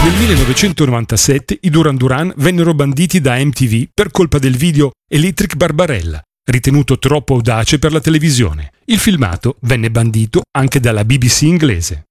Nel 1997 i Duran Duran vennero banditi da MTV per colpa del video Electric Barbarella, ritenuto troppo audace per la televisione. Il filmato venne bandito anche dalla BBC inglese.